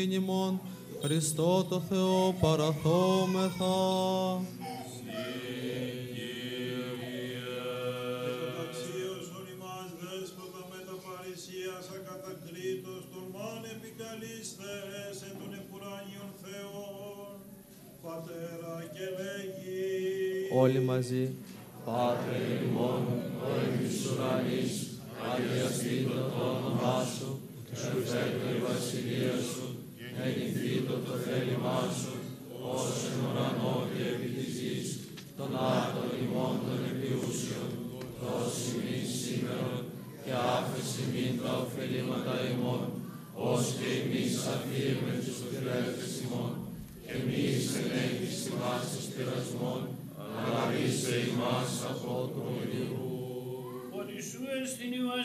ημών, Χριστό το Θεό παραθόμεθα. Όλοι μαζί. Πάτερ ημών, ο εν της ουρανής, αγιαστήτω το όνομά σου, ελθέτω η βασιλεία σου, γεννηθήτω το θέλημά σου, ως εν ουρανό και επί της γης, των άρτων ημών των επιούσιων, δώσει ημίν σήμερον, και άφεση ημίν τα ωφελήματα ημών, ως και εμείς αφήρμε τους οφειλέτες ημών, και εμείς εν έχεις ημάς εις πειρασμών, αλλά ρίσε ημάς από του οδηγού. Ότι σου εστιν